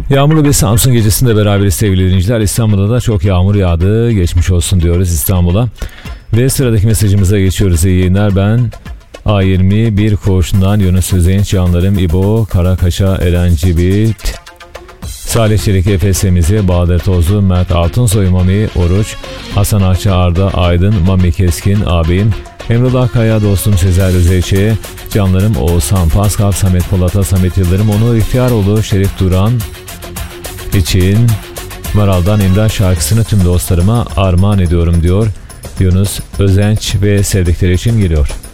Yağmurlu bir Samsun gecesinde beraberiz sevgili dinleyiciler. İstanbul'da da çok yağmur yağdı. Geçmiş olsun diyoruz İstanbul'a. Ve sıradaki mesajımıza geçiyoruz. İyi yayınlar. Ben A21 koğuşundan Yunus Özenç, canlarım İbo, Karakaş'a, Eren Cibit, Salih Çelik, Efes Semizi, Bahadır Tozlu, Mert Altunsoy, Mami Oruç, Hasan Akça, Arda Aydın, Mami Keskin, abim, Emrullah Kaya, dostum Sezer Özeyç'e, canlarım Oğuzhan Pascal, Samet Polat'a, Samet Yıldırım, Onur İhtiyaroglu, Şerif Duran için Maral'dan İmdat şarkısını tüm dostlarıma armağan ediyorum diyor. Yunus Özenç ve sevdikleri için geliyor.